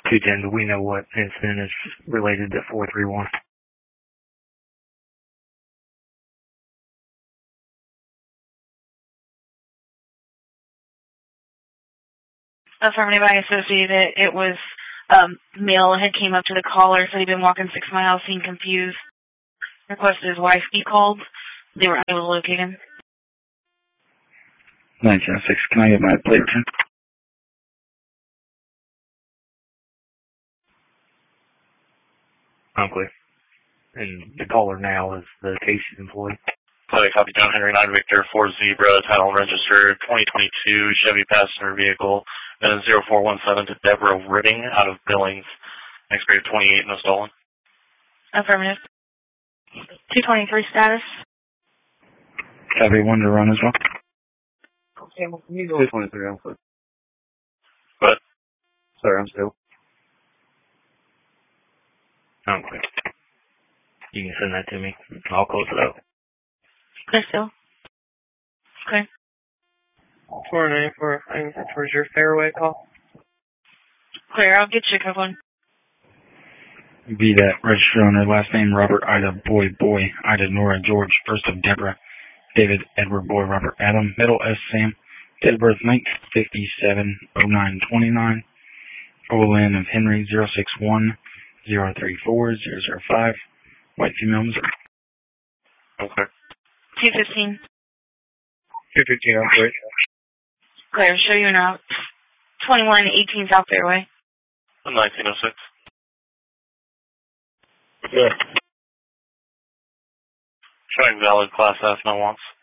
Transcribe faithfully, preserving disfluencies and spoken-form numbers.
two ten, do we know what incident is related to four three one? Affirmative, I associated it. It was um, male had came up to the caller, said he'd been walking six miles, seemed confused. Requested his wife be called. They were able to locate him. nineteen oh six, can I get my plate return? I'm clear. And the caller now is the Casey's employee. Play copy John Henry nine Victor four Zebra, title and register twenty twenty-two Chevy passenger vehicle, and zero four one seven to Deborah Ridding out of Billings, expired twenty-eight, no stolen. Affirmative. two twenty-three status. Copy, one to run as well. Okay, well, can you go two twenty-three, I'm clear. What? Sorry, I'm still. I'm clear. You can send that to me. I'll close it up. Clear still. Clear. four nine four, where's your fairway call? Clear, I'll get you a couple one. Be that register owner, last name Robert Ida Boy Boy, Ida Nora George, first of Deborah, David Edward Boy Robert Adam, middle S Sam, date of birth nineteen fifty-seven oh nine twenty-nine, O L N of Henry zero six one zero three four zero zero five, white female Missouri. Okay. two fifteen. two fifteen, I'm clear. Clear, show you now. twenty-one eighteen South Fairway. nineteen oh six. Yeah. Showing valid class F, no wants.